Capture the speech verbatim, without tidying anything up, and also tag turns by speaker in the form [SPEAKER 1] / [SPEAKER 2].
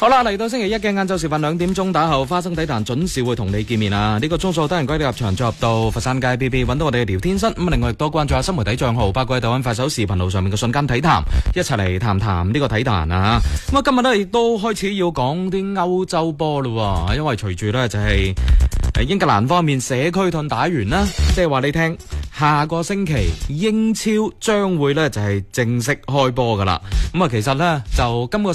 [SPEAKER 1] 好啦，嚟到星期一嘅晏晝時分兩點鐘打後，花生體壇準時會同你見面啊！呢、這個鐘數得人歸地入場，再入到佛山街 B B 揾到我哋嘅聊天室。咁另外亦都關注下新媒體賬號，包括喺抖音、快手、視頻路上面嘅瞬間體壇，一齊嚟談談呢個體壇啊！咁啊，今日呢亦都開始要講啲歐洲波咯，因為隨住呢就係、是、英格蘭方面社區盾打完啦，即係話你聽。下個星期英超將會咧就係正式開波噶啦，咁啊其實咧就今個